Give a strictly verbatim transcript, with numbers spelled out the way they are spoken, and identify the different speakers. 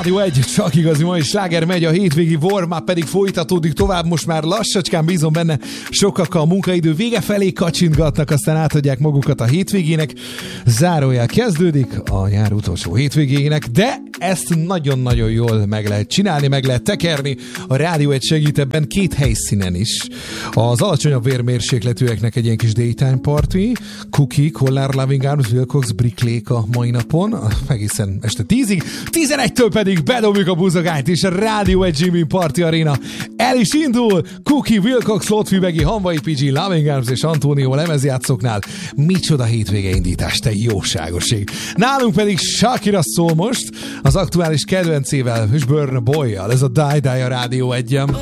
Speaker 1: Rádió egy, csak igazi mai sláger megy, a hétvégi warm-up pedig folytatódik tovább, most már lassacskán bízom benne, sokakkal a munkaidő vége felé kacsintgatnak, aztán átadják magukat a hétvégének, zárójel kezdődik a nyár utolsó hétvégének, de ezt nagyon-nagyon jól meg lehet csinálni, meg lehet tekerni, a Rádió egy segít ebben két helyszínen is. Az alacsonyabb vérmérsékletűeknek egy ilyen kis daytime party, Cookie, Kollár, Loving Arms, Wilcox, Bricklék a mai napon, egészen este tízig, tizenegytől pedig bedobjuk a buzogányt, és a Rádió egy Jimmy Party Arena el is indul. Cookie, Wilcox, Lotfi, Hanvai pé gé, Loving Arms és Antonio lemezjátszóknál. Micsoda hétvége indítás, te jóságoség. Nálunk pedig Shakira szól most az aktuális kedvencével és Burna Boy-jal. Ez a Die Die a Rádió egyen.